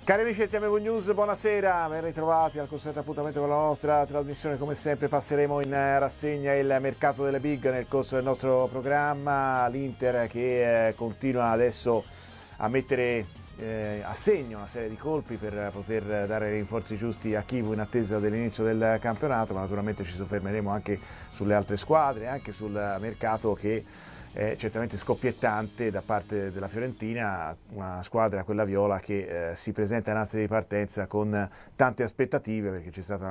Cari amici del TMV News, buonasera, ben ritrovati al consueto appuntamento con la nostra trasmissione. Come sempre passeremo in rassegna il mercato delle big nel corso del nostro programma. L'Inter che continua adesso a mettere a segno una serie di colpi per poter dare i rinforzi giusti a Chivu in attesa dell'inizio del campionato, ma naturalmente ci soffermeremo anche sulle altre squadre, anche sul mercato che è certamente scoppiettante da parte della Fiorentina, una squadra, quella viola, che si presenta ai nastri di partenza con tante aspettative, perché c'è stata